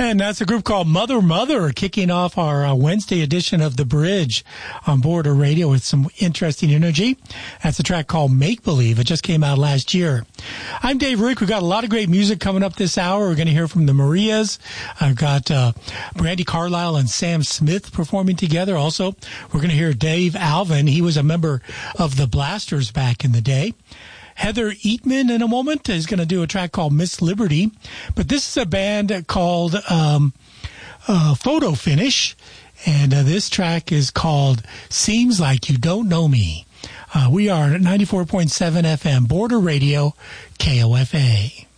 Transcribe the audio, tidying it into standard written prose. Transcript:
And that's a group called Mother Mother kicking off our Wednesday edition of The Bridge on Border Radio with some interesting energy. That's a track called Make Believe. It just came out last year. I'm Dave Rick. We've got a lot of great music coming up this hour. We're going to hear from the Marias. I've got Brandi Carlile and Sam Smith performing together. Also, we're going to hear Dave Alvin. He was a member of the Blasters back in the day. Heather Eatman in a moment is going to do a track called Miss Liberty. But this is a band called Photo Finish. And this track is called Seems Like You Don't Know Me. We are at 94.7 FM, Border Radio, KOFA.